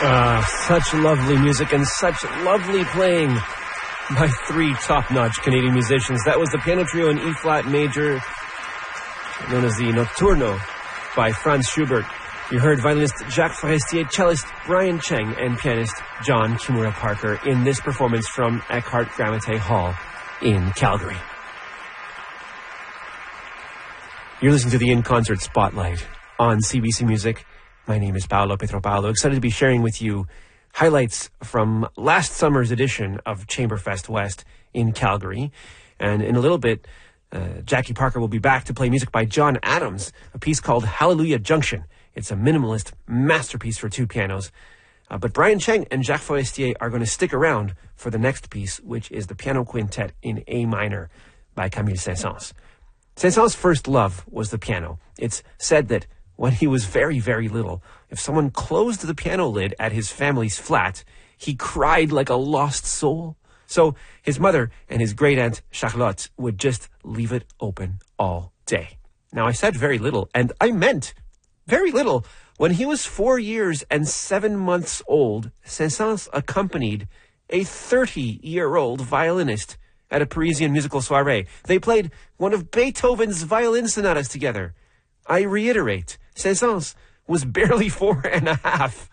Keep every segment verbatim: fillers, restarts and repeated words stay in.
Uh, such lovely music and such lovely playing by three top-notch Canadian musicians. That was the piano trio in E-flat major, known as the Nocturno, by Franz Schubert. You heard violinist Jacques Forestier, cellist Brian Cheng, and pianist John Kimura Parker in this performance from Eckhart Gramate Hall in Calgary. You're listening to the In-Concert Spotlight on C B C Music. My name is Paolo Petropaulo. Excited to be sharing with you highlights from last summer's edition of Chamberfest West in Calgary. And in a little bit, uh, Jackie Parker will be back to play music by John Adams, a piece called Hallelujah Junction. It's a minimalist masterpiece for two pianos. Uh, but Brian Cheng and Jacques Forestier are going to stick around for the next piece, which is the Piano Quintet in A minor by Camille Saint-Saëns. Saint-Saëns' first love was the piano. It's said that when he was very, very little, if someone closed the piano lid at his family's flat, he cried like a lost soul. So his mother and his great-aunt Charlotte would just leave it open all day. Now, I said very little, and I meant very little. When he was four years and seven months old, Saint-Saëns accompanied a thirty-year-old violinist at a Parisian musical soiree. They played one of Beethoven's violin sonatas together. I reiterate, Saint-Saëns was barely four and a half.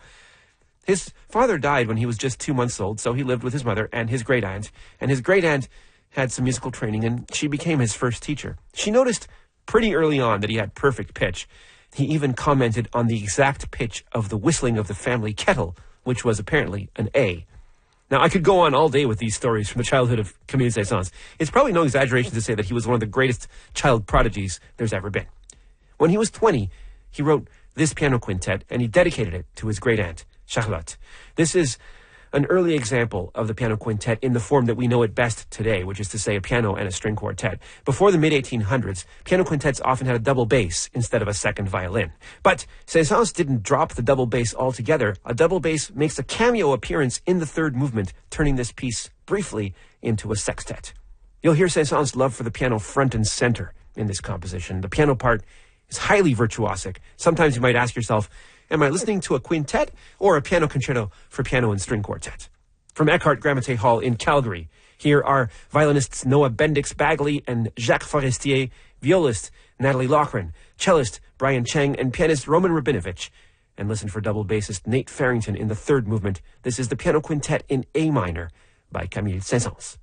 His father died when he was just two months old, so he lived with his mother and his great-aunt. And his great-aunt had some musical training, and she became his first teacher. She noticed pretty early on that he had perfect pitch. He even commented on the exact pitch of the whistling of the family kettle, which was apparently an A. Now, I could go on all day with these stories from the childhood of Camille Saint-Saëns. It's probably no exaggeration to say that he was one of the greatest child prodigies there's ever been. When he was twenty, he wrote this piano quintet, and he dedicated it to his great-aunt, Charlotte. This is an early example of the piano quintet in the form that we know it best today, which is to say a piano and a string quartet. Before the mid eighteen hundreds, piano quintets often had a double bass instead of a second violin. But Saint-Saëns didn't drop the double bass altogether. A double bass makes a cameo appearance in the third movement, turning this piece briefly into a sextet. You'll hear Saint-Saëns' love for the piano front and center in this composition. The piano part is highly virtuosic. Sometimes you might ask yourself, am I listening to a quintet or a piano concerto for piano and string quartet? From Eckhart Gramate Hall in Calgary, here are violinists Noah Bendix-Bagley and Jacques Forestier, violist Natalie Loughran, cellist Brian Cheng, and pianist Roman Rabinovich. And listen for double bassist Nate Farrington in the third movement. This is the piano quintet in A minor by Camille Saint-Saëns.